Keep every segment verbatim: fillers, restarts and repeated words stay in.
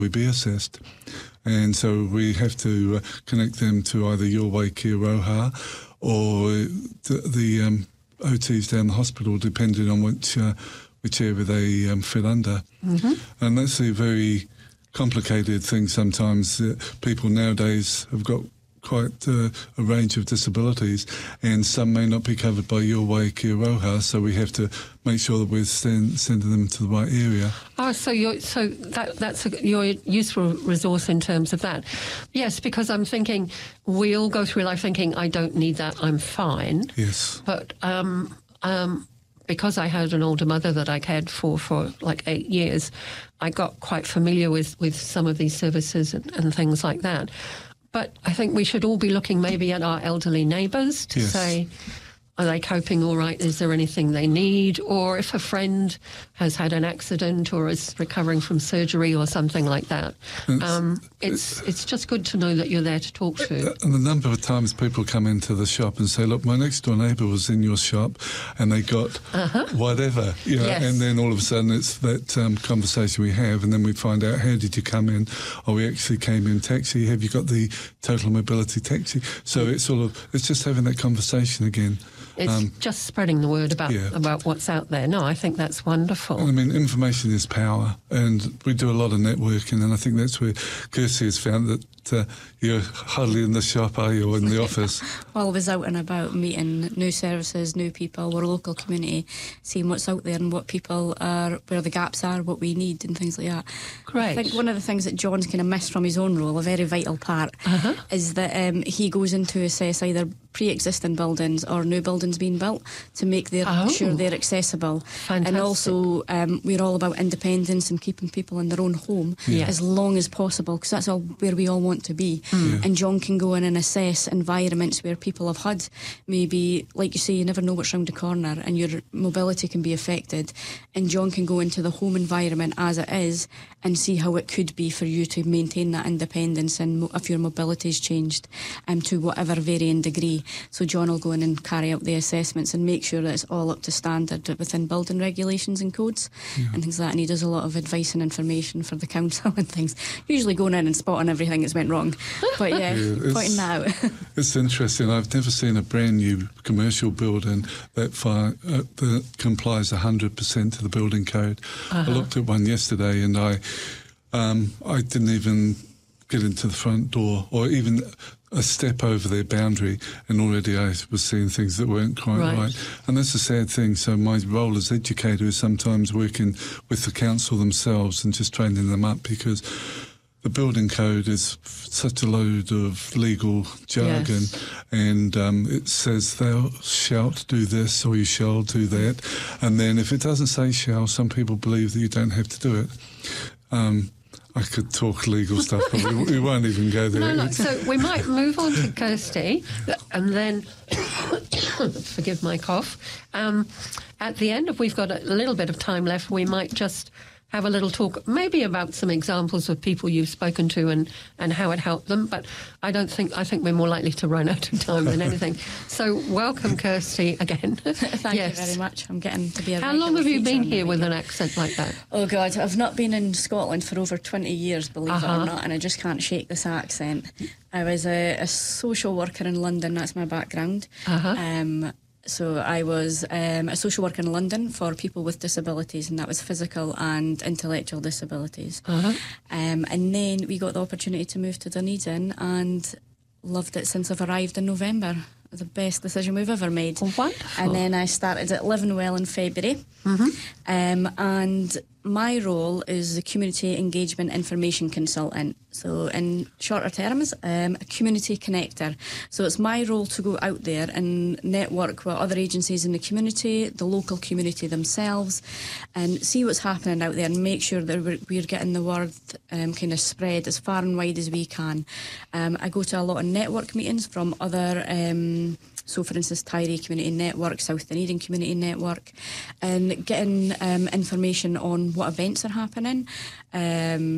we be assessed. And so we have to uh, connect them to either Your Way Kia Roha or the, the um, O Ts down the hospital, depending on which uh, which area they um, fit under. Mm-hmm. And that's a very complicated thing sometimes. Uh, people nowadays have got quite uh, a range of disabilities, and some may not be covered by Your Way Kia Roha, so we have to make sure that we're send, sending them to the right area. Oh, so you're, so that that's a, your useful resource in terms of that. Yes, because I'm thinking we all go through life thinking, I don't need that, I'm fine. Yes. But um, um, because I had an older mother that I cared for for like eight years, I got quite familiar with, with some of these services and, and things like that. But I think we should all be looking maybe at our elderly neighbours to yes. say, are they coping all right? Is there anything they need? Or if a friend has had an accident or is recovering from surgery or something like that, it's, um, it's it's just good to know that you're there to talk to. And the number of times people come into the shop and say, look, my next door neighbour was in your shop and they got uh-huh. whatever, you know, yes. and then all of a sudden it's that um, conversation we have, and then we find out, how did you come in? Oh, we actually came in taxi. Have you got the total mobility taxi? So it's sort of, it's just having that conversation again. It's um, just spreading the word about yeah. about what's out there. No, I think that's wonderful. I mean, information is power, and we do a lot of networking, and I think that's where Kirsty has found that uh, you're hardly in the shop, are you, or in the office? Well, I was out and about meeting new services, new people, our local community, seeing what's out there and what people are, where the gaps are, what we need and things like that. Great. I think one of the things that John's kind of missed from his own role, a very vital part, uh-huh. is that um, he goes in to assess either pre-existing buildings or new buildings being built to make their, oh. sure they're accessible. Fantastic. And also um, we're all about independence and keeping people in their own home yeah. as long as possible, because that's all where we all want to be. Mm. Yeah. And John can go in and assess environments where people have had maybe, like you say, you never know what's round the corner and your mobility can be affected, and John can go into the home environment as it is and see how it could be for you to maintain that independence and if your mobility's changed um, to whatever varying degree. So John will go in and carry out the assessments and make sure that it's all up to standard within building regulations and codes yeah. and things like that. And he does a lot of advice and information for the council and things, usually going in and spotting everything that's went wrong. But yeah, yeah pointing that out. It's interesting. I've never seen a brand new commercial building that, far, uh, that complies one hundred percent to the building code. Uh-huh. I looked at one yesterday and I, um, I didn't even get into the front door or even a step over their boundary, and already I was seeing things that weren't quite right. right. And that's a sad thing. So my role as educator is sometimes working with the council themselves and just training them up, because the building code is such a load of legal jargon, yes. and um, it says thou shalt do this or you shall do that, and then if it doesn't say shall, some people believe that you don't have to do it. Um, I could talk legal stuff, but we, we won't even go there. No, no. So we might move on to Kirsty, and then, forgive my cough, um, at the end, if we've got a little bit of time left, we might just have a little talk maybe about some examples of people you've spoken to and, and how it helped them. But I don't think, I think we're more likely to run out of time than anything. So welcome, Kirsty, again. Thank yes. you very much. I'm getting to be a How long have you been here with an accent like that? Oh, God, I've not been in Scotland for over twenty years, believe uh-huh. it or not, and I just can't shake this accent. I was a, a social worker in London, that's my background. Uh-huh. Um, So I was um, a social worker in London for people with disabilities, and that was physical and intellectual disabilities. Uh-huh. Um, and then we got the opportunity to move to Dunedin and loved it since I've arrived in November. It was the best decision we've ever made. Oh, wonderful. And then I started at Living Well in February. Mm-hmm. Um, and my role is the Community Engagement Information Consultant. So in shorter terms, um, a community connector. So it's my role to go out there and network with other agencies in the community, the local community themselves, and see what's happening out there and make sure that we're, we're getting the word um, kind of spread as far and wide as we can. Um, I go to a lot of network meetings from other um, So, for instance, Tyree Community Network, South Dunedin Community Network, and getting um, information on what events are happening, um,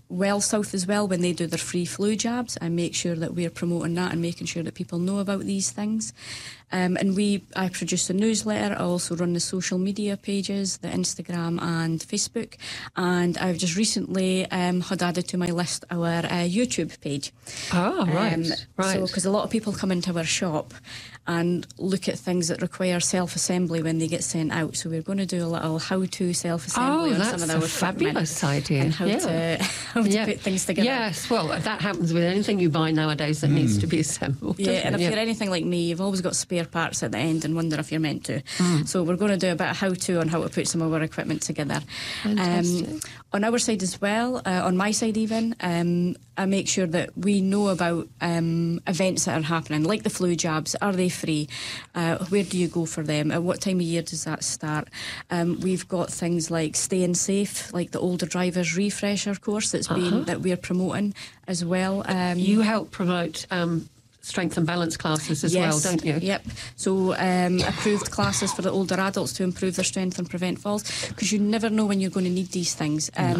Well South as well, when they do their free flu jabs, I make sure that we're promoting that and making sure that people know about these things. Um, and we, I produce a newsletter. I also run the social media pages, the Instagram and Facebook. And I've just recently um, had added to my list our uh, YouTube page. Oh, right, um, right. So, because a lot of people come into our shop and look at things that require self-assembly when they get sent out. So we're going to do a little how-to self-assembly Oh, on that's some of a our fabulous idea. and how Yeah. to how to Yeah. put things together. Yes, well, that happens with anything you buy nowadays that needs to be assembled. Yeah, doesn't and it? if you're anything like me, you've always got spare parts at the end and wonder if you're meant to. Mm. So we're going to do a bit of how-to on how to put some of our equipment together. Fantastic. Um, on our side as well, uh, on my side even, um, I make sure that we know about um, events that are happening, like the flu jabs. Are they free? Uh, where do you go for them? At what time of year does that start? Um, we've got things like Staying Safe, like the older drivers refresher course that's been Uh-huh. that we're promoting as well. Um, You help promote um, strength and balance classes as well, don't you? Yep. So um, approved classes for the older adults to improve their strength and prevent falls, because you never know when you're going to need these things. Um, No.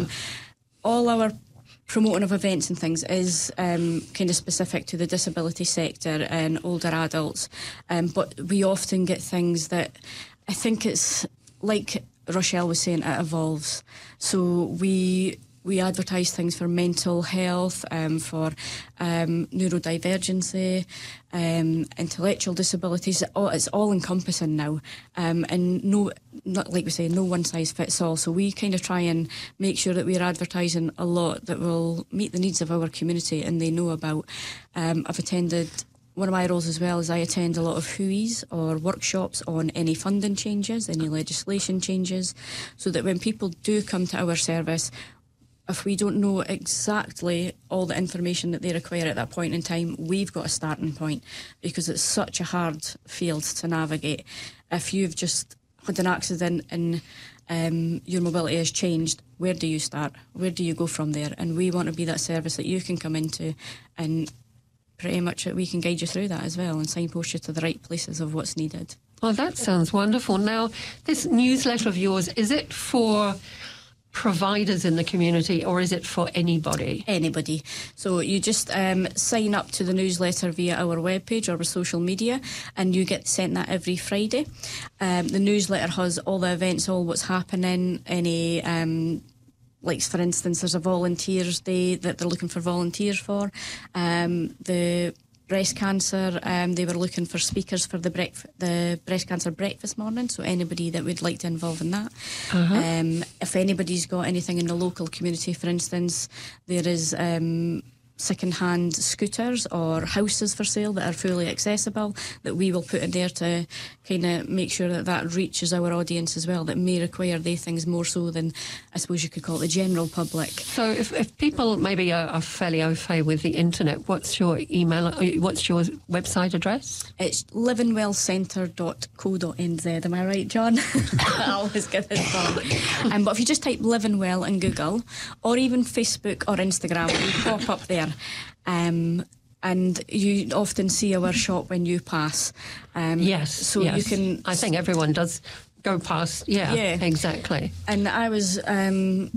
All our promoting of events and things is um, kind of specific to the disability sector and older adults, um, but we often get things that I think it's like Rochelle was saying, it evolves. So we we advertise things for mental health, um, for um, neurodivergency, um, intellectual disabilities. All, it's all encompassing now, um, and no, not like we say, no one size fits all. So we kind of try and make sure that we're advertising a lot that will meet the needs of our community and they know about. Um, I've attended. One of my roles as well is I attend a lot of H U Is or workshops on any funding changes, any legislation changes, so that when people do come to our service, if we don't know exactly all the information that they require at that point in time, we've got a starting point, because it's such a hard field to navigate. If you've just had an accident and um, your mobility has changed, where do you start? Where do you go from there? And we want to be that service that you can come into, and pretty much that we can guide you through that as well and signpost you to the right places of what's needed. Oh, that sounds wonderful. Now, this newsletter of yours, is it for providers in the community or is it for anybody? Anybody. So you just um, sign up to the newsletter via our webpage or our social media, and you get sent that every Friday. Um, the newsletter has all the events, all what's happening, any... Um, Like, for instance, there's a volunteers day that they're looking for volunteers for. Um, the breast cancer, um, they were looking for speakers for the, brec- the breast cancer breakfast morning, so anybody that would like to involve in that. Uh-huh. Um, if anybody's got anything in the local community, for instance, there is... Um, second-hand scooters or houses for sale that are fully accessible that we will put in there to kind of make sure that that reaches our audience as well, that may require they things more so than, I suppose you could call it, the general public. So if, if people maybe are, are fairly au fait with the internet, what's your email, what's your website address? It's livingwellcentre dot co dot n z. Am I right, John? I always get this wrong. Um, but if you just type Living Well in Google, or even Facebook or Instagram, we pop up there. Um, and you often see our shop when you pass. Um, Yes, So yes. you can... I think everyone does go past, yeah, Yeah. exactly. And I was... Um,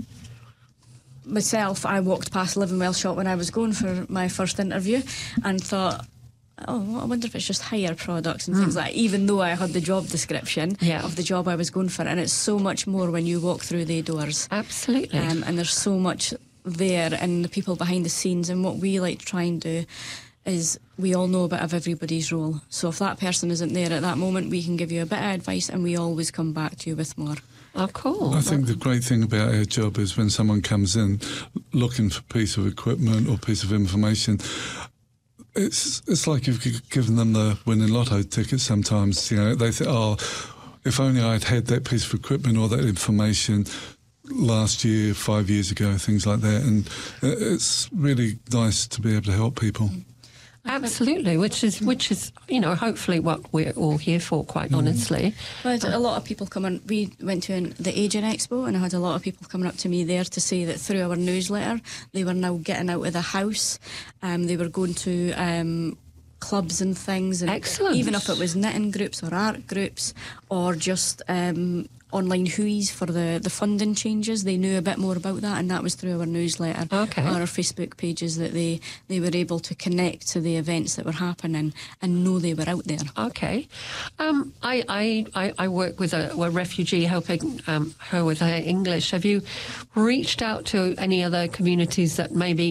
myself, I walked past Living Well shop when I was going for my first interview and thought... Oh, well, I wonder if it's just hire products and things like that, even though I had the job description Yeah. of the job I was going for. And it's so much more when you walk through the doors. Absolutely. Um, and there's so much there, and the people behind the scenes. And what we like to try and do is we all know a bit of everybody's role. So if that person isn't there at that moment, we can give you a bit of advice, and we always come back to you with more. Oh, cool. I think the great thing about our job is when someone comes in looking for a piece of equipment or piece of information, it's it's like you've g- given them the winning lotto ticket sometimes. You know, they think, oh, if only I'd had that piece of equipment or that information last year, five years ago, things like that. And it's really nice to be able to help people. Absolutely, which is, which is, you know, hopefully what we're all here for, quite honestly. But a lot of people come on. We went to an, the Aging Expo, and I had a lot of people coming up to me there to say that through our newsletter, they were now getting out of the house. Um, they were going to um, clubs and things. And Excellent. even if it was knitting groups or art groups or just... Um, online W H O's for the, the funding changes. They knew a bit more about that, and that was through our newsletter Okay. or our Facebook pages that they, they were able to connect to the events that were happening and know they were out there. Okay. Um, I, I, I, I work with a, a refugee helping um, her with her English. Have you reached out to any other communities that maybe